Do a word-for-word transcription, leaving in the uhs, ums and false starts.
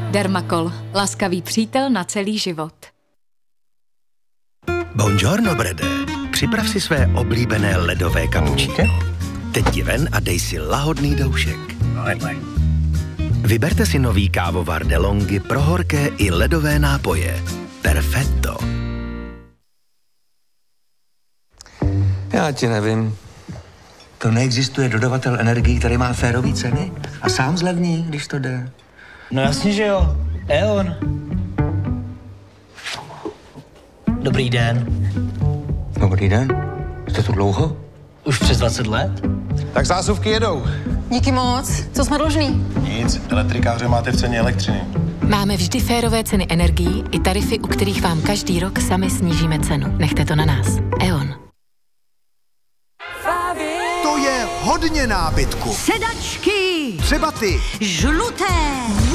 Dermacol. Laskavý přítel na celý život. Buongiorno, Brede. Připrav si své oblíbené ledové kapučíno. Teď ti ven a dej si lahodný doušek. Vyberte si nový kávovar DeLonghi pro horké i ledové nápoje. Perfetto. Já ti nevím. To neexistuje dodavatel energií, který má férový ceny a sám zlevní, když to jde. No jasně, že jo. E.ON. Dobrý den. Dobrý den. Jste tu dlouho? Už přes dvacet let? Tak zásuvky jedou. Díky moc. Co jsme dlužní? Nic, elektrikáře máte v ceně elektřiny. Máme vždy férové ceny energií i tarify, u kterých vám každý rok sami snížíme cenu. Nechte to na nás. E.ON. To je hodně nábytku. Sedačky. Třeba ty. Žluté.